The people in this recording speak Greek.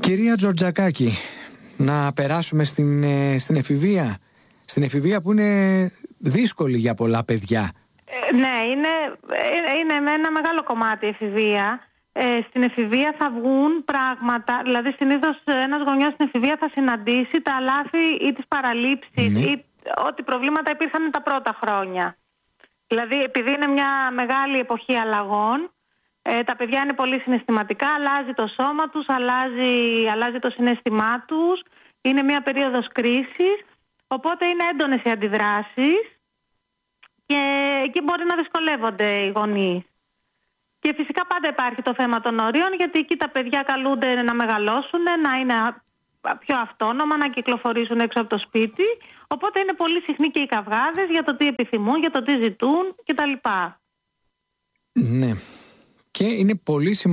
Κυρία Τζορτζακάκη, να περάσουμε στην εφηβεία. Στην εφηβεία που είναι δύσκολη για πολλά παιδιά. Ναι, είναι ένα μεγάλο κομμάτι η εφηβεία. Στην εφηβεία θα βγουν πράγματα, δηλαδή συνήθως ένας γονιός στην εφηβεία θα συναντήσει τα λάθη ή τις παραλήψεις ή ό,τι προβλήματα υπήρχαν τα πρώτα χρόνια. Δηλαδή επειδή είναι μια μεγάλη εποχή αλλαγών, τα παιδιά είναι πολύ συναισθηματικά, αλλάζει το σώμα τους, αλλάζει το συναίσθημά τους, είναι μια περίοδος κρίσης, οπότε είναι έντονες οι αντιδράσεις και εκεί μπορεί να δυσκολεύονται οι γονείς. Και φυσικά πάντα υπάρχει το θέμα των ορίων, γιατί εκεί τα παιδιά καλούνται να μεγαλώσουν, να είναι πιο αυτόνομα, να κυκλοφορήσουν έξω από το σπίτι. Οπότε είναι πολύ συχνοί και οι καυγάδες για το τι επιθυμούν, για το τι ζητούν κτλ. Ναι. Και είναι πολύ σημαντικό